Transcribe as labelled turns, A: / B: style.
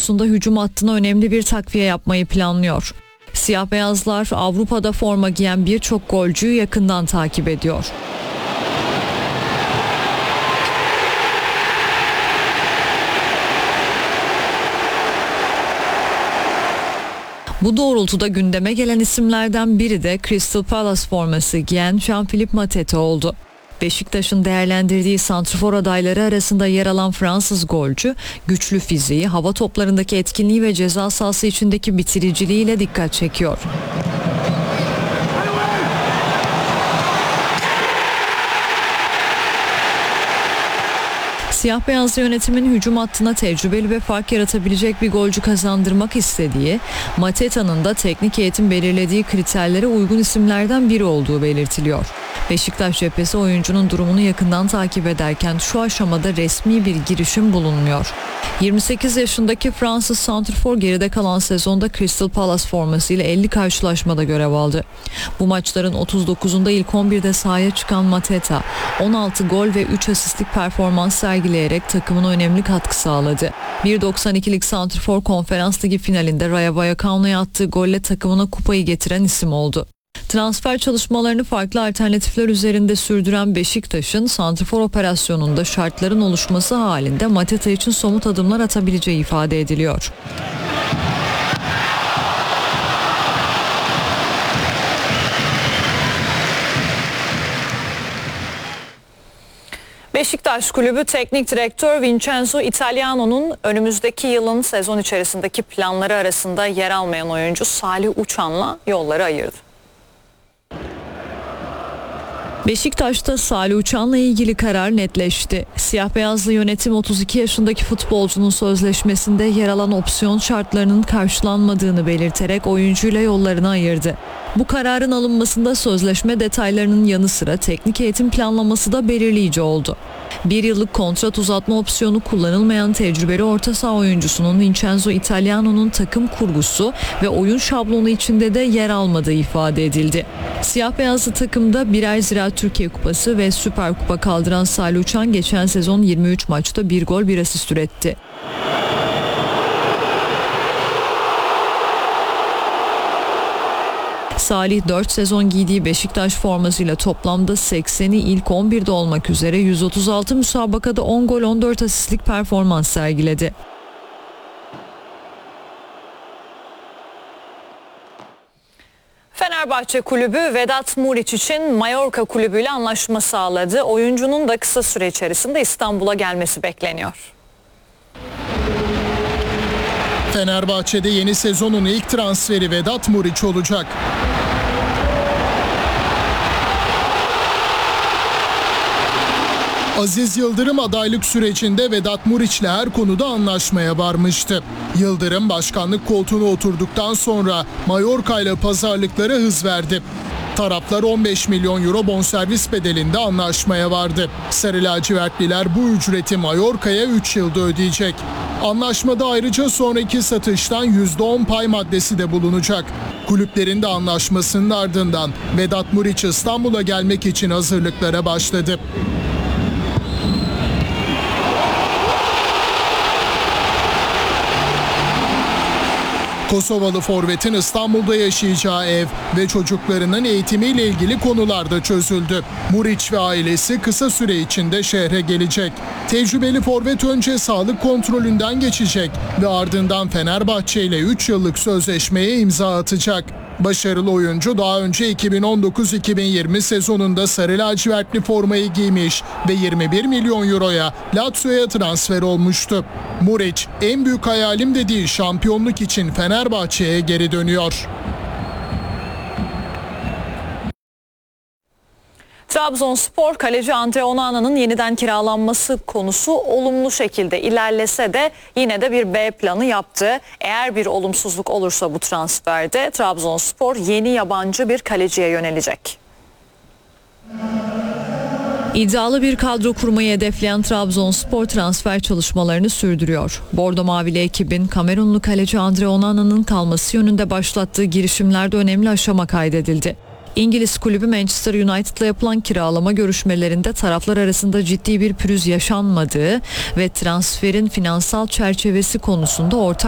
A: konusunda hücum hattına önemli bir takviye yapmayı planlıyor. Siyah beyazlar Avrupa'da forma giyen birçok golcüyü yakından takip ediyor. Bu doğrultuda gündeme gelen isimlerden biri de Crystal Palace forması giyen Jean-Philippe Mateta oldu. Beşiktaş'ın değerlendirdiği santrfor adayları arasında yer alan Fransız golcü, güçlü fiziği, hava toplarındaki etkinliği ve ceza sahası içindeki bitiriciliğiyle dikkat çekiyor. Siyah beyazlı yönetimin hücum hattına tecrübeli ve fark yaratabilecek bir golcü kazandırmak istediği, Mateta'nın da teknik heyetin belirlediği kriterlere uygun isimlerden biri olduğu belirtiliyor. Beşiktaş cephesi oyuncunun durumunu yakından takip ederken şu aşamada resmi bir girişim bulunmuyor. 28 yaşındaki Fransız santrfor geride kalan sezonda Crystal Palace formasıyla 50 karşılaşmada görev aldı. Bu maçların 39'unda ilk 11'de sahaya çıkan Mateta, 16 gol ve 3 asistlik performans sergileyerek takımına önemli katkı sağladı. 1.92'lik santrfor Konferans Ligi finalinde Rayo Vallecano'ya attığı golle takımına kupayı getiren isim oldu. Transfer çalışmalarını farklı alternatifler üzerinde sürdüren Beşiktaş'ın santrfor operasyonunda şartların oluşması halinde Mateta için somut adımlar atabileceği ifade ediliyor. Beşiktaş Kulübü Teknik Direktör Vincenzo Italiano'nun önümüzdeki yılın sezon içerisindeki planları arasında yer almayan oyuncu Salih Uçan'la yolları ayırdı. Beşiktaş'ta Salih Uçan'la ilgili karar netleşti. Siyah beyazlı yönetim 32 yaşındaki futbolcunun sözleşmesinde yer alan opsiyon şartlarının karşılanmadığını belirterek oyuncuyla yollarını ayırdı. Bu kararın alınmasında sözleşme detaylarının yanı sıra teknik eğitim planlaması da belirleyici oldu. Bir yıllık kontrat uzatma opsiyonu kullanılmayan tecrübeli orta saha oyuncusunun Vincenzo Italiano'nun takım kurgusu ve oyun şablonu içinde de yer almadığı ifade edildi. Siyah beyazlı takımda birer Ziraat Türkiye Kupası ve Süper Kupa kaldıran Salih Uçan geçen sezon 23 maçta 1 gol 1 asist üretti. Salih 4 sezon giydiği Beşiktaş formasıyla toplamda 80'i ilk 11'de olmak üzere 136 müsabakada 10 gol 14 asistlik performans sergiledi. Fenerbahçe Kulübü Vedat Muriç için Mallorca kulübüyle anlaşma sağladı. Oyuncunun da kısa süre içerisinde İstanbul'a gelmesi bekleniyor.
B: Fenerbahçe'de yeni sezonun ilk transferi Vedat Muriç olacak. Aziz Yıldırım adaylık sürecinde Vedat Muriç'le her konuda anlaşmaya varmıştı. Yıldırım başkanlık koltuğuna oturduktan sonra Mallorca ile pazarlıklara hız verdi. Taraflar 15 milyon euro bonservis bedelinde anlaşmaya vardı. Sarı lacivertliler bu ücreti Mallorca'ya 3 yılda ödeyecek. Anlaşmada ayrıca sonraki satıştan %10 pay maddesi de bulunacak. Kulüplerin de anlaşmasının ardından Vedat Muriç İstanbul'a gelmek için hazırlıklara başladı. Kosovalı forvetin İstanbul'da yaşayacağı ev ve çocuklarının eğitimiyle ilgili konular da çözüldü. Muriç ve ailesi kısa süre içinde şehre gelecek. Tecrübeli forvet önce sağlık kontrolünden geçecek ve ardından Fenerbahçe ile 3 yıllık sözleşmeye imza atacak. Başarılı oyuncu daha önce 2019-2020 sezonunda sarı lacivertli formayı giymiş ve 21 milyon euroya Lazio'ya transfer olmuştu. Muriç, en büyük hayalim dediği şampiyonluk için Fenerbahçe'ye geri dönüyor.
A: Trabzonspor kaleci Andre Onana'nın yeniden kiralanması konusu olumlu şekilde ilerlese de yine de bir B planı yaptı. Eğer bir olumsuzluk olursa bu transferde Trabzonspor yeni yabancı bir kaleciye yönelecek. İddialı bir kadro kurmayı hedefleyen Trabzonspor transfer çalışmalarını sürdürüyor. Bordo Mavili ekibin Kamerunlu kaleci Andre Onana'nın kalması yönünde başlattığı girişimlerde önemli aşama kaydedildi. İngiliz kulübü Manchester United'la yapılan kiralama görüşmelerinde taraflar arasında ciddi bir pürüz yaşanmadığı ve transferin finansal çerçevesi konusunda ortak